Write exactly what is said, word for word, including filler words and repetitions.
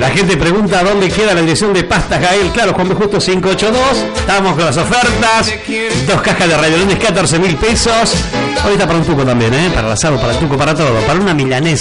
La gente pregunta dónde queda la dirección de Pastas Gael. Claro, Juan B. Justo quinientos ochenta y dos. Estamos con las ofertas. Dos cajas de ravioles, catorce mil pesos. Ahorita para un tuco también, ¿eh? Para el asado, para el tuco, para todo. Para una milanesa.